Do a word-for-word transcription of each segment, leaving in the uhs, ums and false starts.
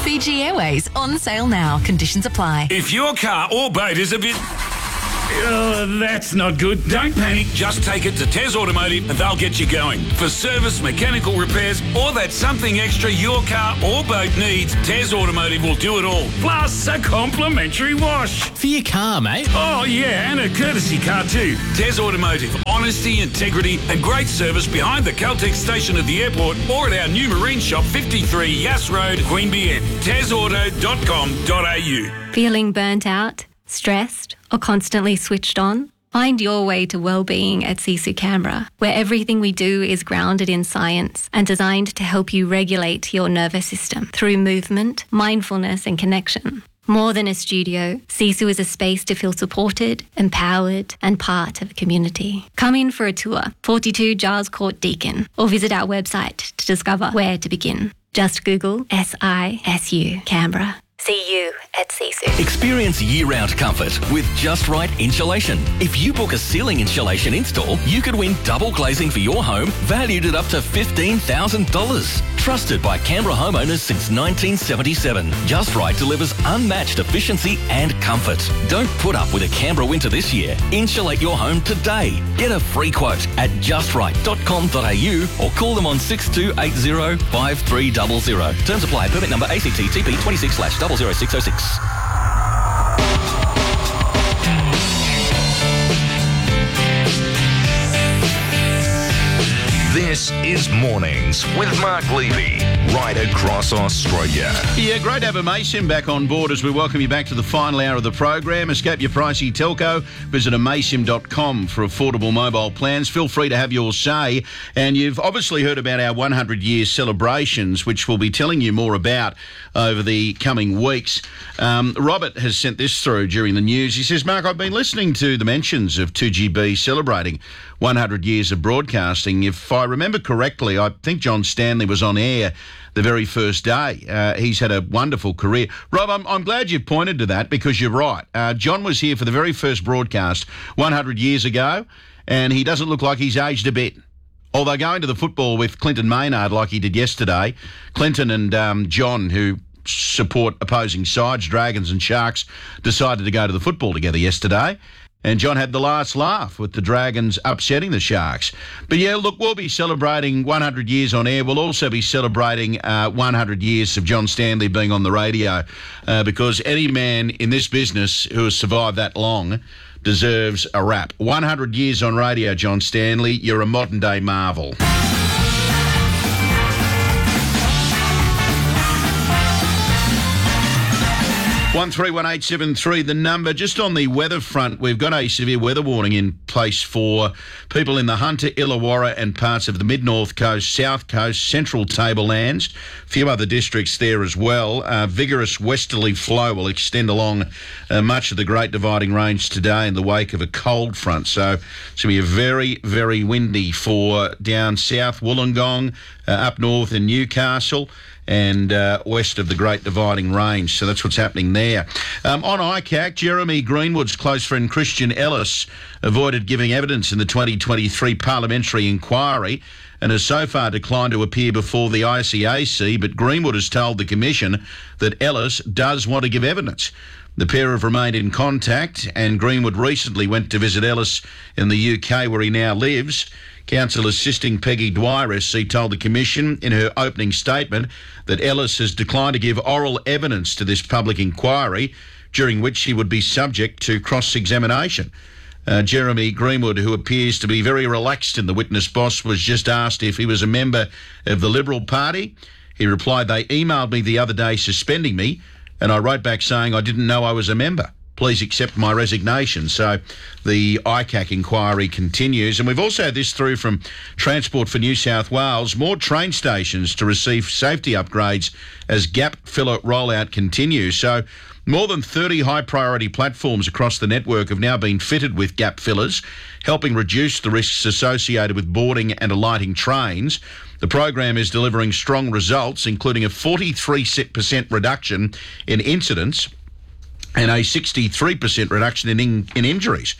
Fiji Airways on sale now. Conditions apply. If your car or boat is a bit... Oh, that's not good. Don't panic. Just take it to Tez Automotive and they'll get you going. For service, mechanical repairs, or that something extra your car or boat needs, Tez Automotive will do it all. Plus a complimentary wash. For your car, mate. Oh, yeah, and a courtesy car too. Tez Automotive. Honesty, integrity and great service behind the Caltex station at the airport or at our new marine shop, fifty-three Yass Road, Queanbeyan. tez auto dot com dot a u. Feeling burnt out, stressed, or constantly switched on? Find your way to well-being at Sisu Canberra, where everything we do is grounded in science and designed to help you regulate your nervous system through movement, mindfulness and connection. More than a studio, Sisu is a space to feel supported, empowered and part of a community. Come in for a tour, forty-two Giles Court, Deakin, or visit our website to discover where to begin. Just Google S I S U Canberra. See you at Sisu. Experience year-round comfort with Just Right Insulation. If you book a ceiling insulation install, you could win double glazing for your home, valued at up to fifteen thousand dollars. Trusted by Canberra homeowners since nineteen seventy-seven, Just Right delivers unmatched efficiency and comfort. Don't put up with a Canberra winter this year. Insulate your home today. Get a free quote at just right dot com dot a u or call them on six two eight zero, five three zero zero. Terms apply. Permit number A C T T P twenty-six slash zero zero six zero six. This is Mornings with Mark Levy, right across Australia. Yeah, great to have Amaysim back on board as we welcome you back to the final hour of the program. Escape your pricey telco. Visit amaysim dot com for affordable mobile plans. Feel free to have your say. And you've obviously heard about our one hundred year celebrations, which we'll be telling you more about over the coming weeks. Um, Robert has sent this through during the news. He says, Mark, I've been listening to the mentions of two G B celebrating one hundred years of broadcasting. If I remember correctly, I think John Stanley was on air the very first day. Uh, he's had a wonderful career. Rob, I'm, I'm glad you pointed to that because you're right. Uh, John was here for the very first broadcast one hundred years ago, and he doesn't look like he's aged a bit. Although going to the football with Clinton Maynard like he did yesterday, Clinton and um, John, who support opposing sides, Dragons and Sharks, decided to go to the football together yesterday. And John had the last laugh with the Dragons upsetting the Sharks. But yeah, look, we'll be celebrating one hundred years on air. We'll also be celebrating uh, one hundred years of John Stanley being on the radio uh, because any man in this business who has survived that long deserves a rap. one hundred years on radio, John Stanley. You're a modern-day marvel. one three one eight seven three, the number. Just on the weather front, we've got a severe weather warning in place for people in the Hunter, Illawarra and parts of the mid-north coast, south coast, central tablelands, a few other districts there as well. Uh, vigorous westerly flow will extend along uh, much of the Great Dividing Range today in the wake of a cold front. So it's going to be a very, very windy for down south Wollongong, uh, up north in Newcastle, and uh, west of the Great Dividing Range. So that's what's happening there. Um, on I C A C, Jeremy Greenwood's close friend Christian Ellis avoided giving evidence in the twenty twenty-three parliamentary inquiry and has so far declined to appear before the I C A C, but Greenwood has told the Commission that Ellis does want to give evidence. The pair have remained in contact, and Greenwood recently went to visit Ellis in the U K, where he now lives. Counsel assisting Peggy Dwyer S C told the Commission in her opening statement that Ellis has declined to give oral evidence to this public inquiry, during which he would be subject to cross-examination. Uh, Jeremy Greenwood, who appears to be very relaxed in the witness box, was just asked if he was a member of the Liberal Party. He replied, "They emailed me the other day suspending me, and I wrote back saying I didn't know I was a member. Please accept my resignation." So the I C A C inquiry continues. And we've also had this through from Transport for New South Wales. More train stations to receive safety upgrades as gap filler rollout continues. So more than thirty high-priority platforms across the network have now been fitted with gap fillers, helping reduce the risks associated with boarding and alighting trains. The program is delivering strong results, including a forty-three percent reduction in incidents and a sixty-three percent reduction in, in in injuries.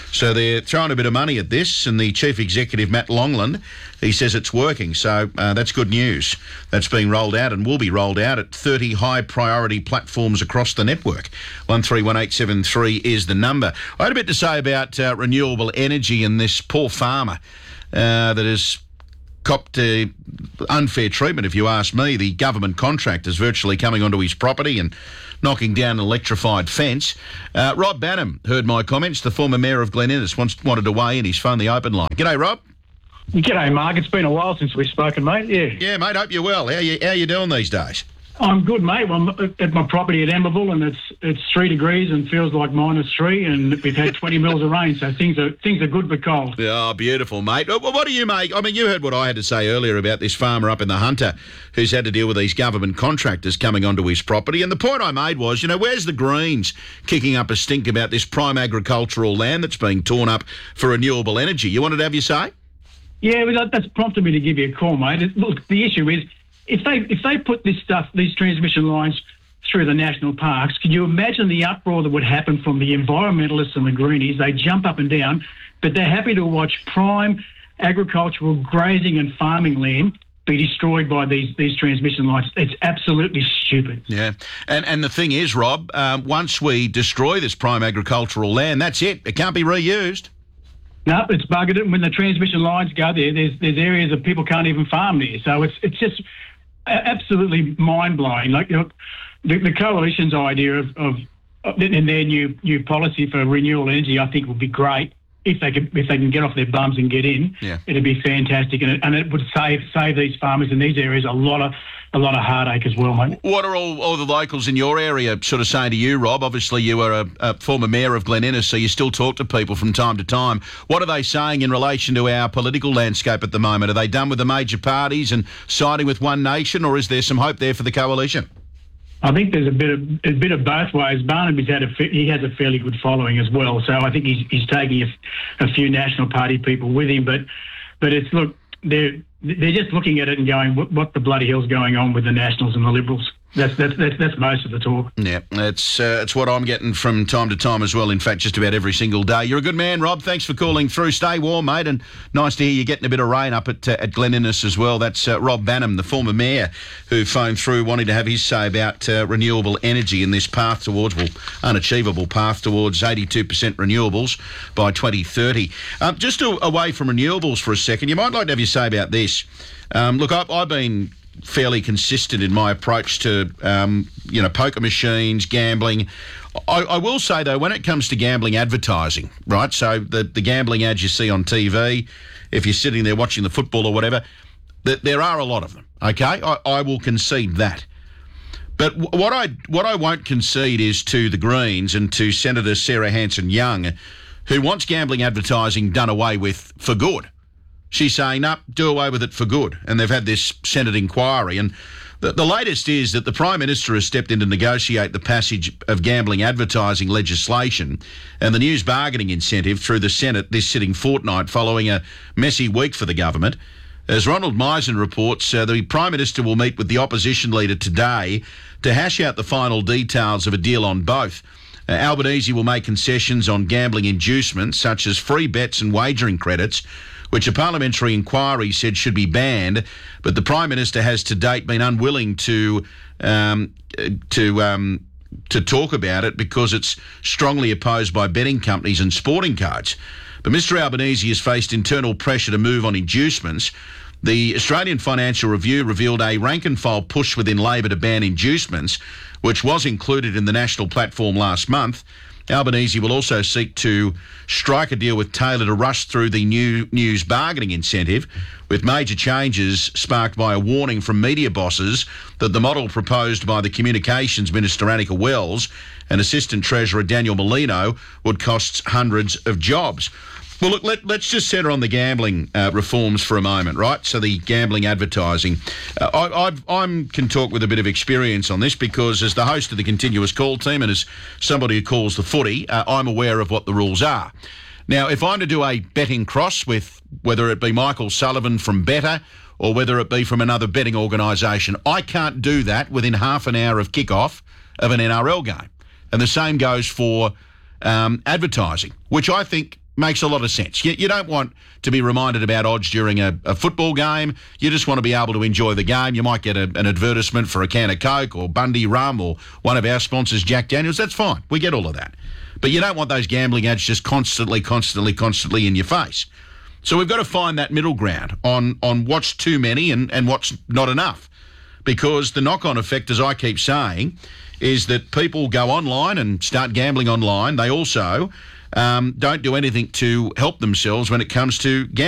So they're throwing a bit of money at this, and the Chief Executive, Matt Longland, he says it's working. So uh, that's good news. That's being rolled out and will be rolled out at thirty high-priority platforms across the network. one three one eight seven three is the number. I had a bit to say about uh, renewable energy and this poor farmer uh, that has copped uh, unfair treatment, if you ask me. The government contractor's virtually coming onto his property and knocking down an electrified fence. Uh, Rob Banham heard my comments. The former mayor of Glen Innes wants, wanted to weigh in. He's phoned the open line. G'day, Rob. G'day, Mark. It's been a while since we've spoken, mate. Yeah. Yeah, mate. Hope you're well. How you how you doing these days? I'm good, mate. I'm at my property at Amberville, and it's it's three degrees and feels like minus three, and we've had twenty mils of rain, so things are things are good but cold. Oh, beautiful, mate. Well, what do you make? I mean, you heard what I had to say earlier about this farmer up in the Hunter who's had to deal with these government contractors coming onto his property, and the point I made was, you know, where's the Greens kicking up a stink about this prime agricultural land that's being torn up for renewable energy? You wanted to have your say? Yeah, well, that- that's prompted me to give you a call, mate. It- Look, the issue is, if they if they put this stuff, these transmission lines through the national parks, can you imagine the uproar that would happen from the environmentalists and the greenies? They jump up and down, but they're happy to watch prime agricultural grazing and farming land be destroyed by these these transmission lines. It's absolutely stupid. Yeah, and and the thing is, Rob, um, once we destroy this prime agricultural land, that's it. It can't be reused. No, it's buggered it. And when the transmission lines go there, there's there's areas that people can't even farm there. So it's it's just absolutely mind-blowing. Like, you know, the, the coalition's idea of, of, of in their new new policy for renewable energy, I think would be great if they can if they can get off their bums and get in. Yeah. It'd be fantastic, and it, and it would save save these farmers in these areas a lot of a lot of heartache as well, mate. What are all, all the locals in your area sort of saying to you, Rob? Obviously, you were a, a former mayor of Glen Innes, so you still talk to people from time to time. What are they saying in relation to our political landscape at the moment? Are they done with the major parties and siding with One Nation, or is there some hope there for the coalition? I think there's a bit of a bit of both ways. Barnaby's had a he has a fairly good following as well, so I think he's he's taking a, a few National Party people with him. But but it's look they're they're just looking at it and going, what, what the bloody hell's going on with the Nationals and the Liberals? That's that's that's, that's most of the talk. Yeah, it's uh, it's what I'm getting from time to time as well. In fact, just about every single day. You're a good man, Rob. Thanks for calling through. Stay warm, mate, and nice to hear you getting a bit of rain up at uh, at Glen Innes as well. That's uh, Rob Banham, the former mayor, who phoned through wanting to have his say about uh, renewable energy in this path towards, well, unachievable path towards eighty-two percent renewables by twenty thirty. Um, just to, away from renewables for a second, you might like to have your say about this. Um, look, I've, I've been fairly consistent in my approach to, um, you know, poker machines, gambling. I, I will say, though, when it comes to gambling advertising, right, so the, the gambling ads you see on T V, if you're sitting there watching the football or whatever, th- there are a lot of them, okay? I, I will concede that. But w- what I what I won't concede is to the Greens and to Senator Sarah Hanson-Young, who wants gambling advertising done away with for good. She's saying, no, do away with it for good. And they've had this Senate inquiry. And the, the latest is that the Prime Minister has stepped in to negotiate the passage of gambling advertising legislation and the news bargaining incentive through the Senate this sitting fortnight following a messy week for the government. As Ronald Meisen reports, uh, the Prime Minister will meet with the opposition leader today to hash out the final details of a deal on both. Uh, Albanese will make concessions on gambling inducements such as free bets and wagering credits, which a parliamentary inquiry said should be banned, but the Prime Minister has to date been unwilling to um, to um, to talk about it because it's strongly opposed by betting companies and sporting codes. But Mr Albanese has faced internal pressure to move on inducements. The Australian Financial Review revealed a rank-and-file push within Labor to ban inducements, which was included in the national platform last month. Albanese will also seek to strike a deal with Taylor to rush through the new news bargaining incentive, with major changes sparked by a warning from media bosses that the model proposed by the Communications Minister Annika Wells and Assistant Treasurer Daniel Molino would cost hundreds of jobs. Well, look, let, let's just centre on the gambling uh, reforms for a moment, right? So the gambling advertising. Uh, I I've, I'm, can talk with a bit of experience on this because as the host of the Continuous Call team and as somebody who calls the footy, uh, I'm aware of what the rules are. Now, if I'm to do a betting cross with whether it be Michael Sullivan from Betr or whether it be from another betting organisation, I can't do that within half an hour of kick-off of an N R L game. And the same goes for um, advertising, which I think Makes a lot of sense. You, you don't want to be reminded about odds during a, a football game. You just want to be able to enjoy the game. You might get a, an advertisement for a can of Coke or Bundy Rum or one of our sponsors, Jack Daniels. That's fine. We get all of that. But you don't want those gambling ads just constantly, constantly, constantly in your face. So we've got to find that middle ground on, on what's too many and, and what's not enough. Because the knock-on effect, as I keep saying, is that people go online and start gambling online. They also um, don't do anything to help themselves when it comes to gambling.